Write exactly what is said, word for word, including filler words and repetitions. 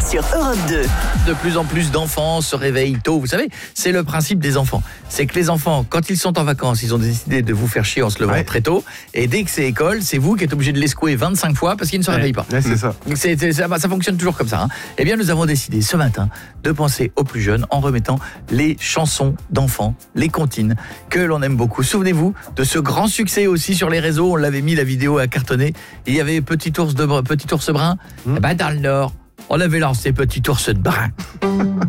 sur Europe deux. De plus en plus d'enfants se réveillent tôt. Vous savez, c'est le principe des enfants. C'est que les enfants, quand ils sont en vacances, ils ont décidé de vous faire chier en se levant ouais. très tôt. Et dès que c'est école, c'est vous qui êtes obligé de les secouer vingt-cinq fois parce qu'ils ne se ouais. réveillent pas. Ouais, c'est ça. C'est, c'est, ça. Ça fonctionne toujours comme ça. Hein. Eh bien, nous avons décidé ce matin de penser aux plus jeunes en remettant les chansons d'enfants, les comptines, que l'on aime beaucoup. Souvenez-vous de ce grand succès aussi sur les réseaux. On l'avait mis, la vidéo à cartonner. Il y avait Petit ours, de, Petit ours brun. Mmh. Eh ben, dans le Nord, on avait lancé Petit ours de brun.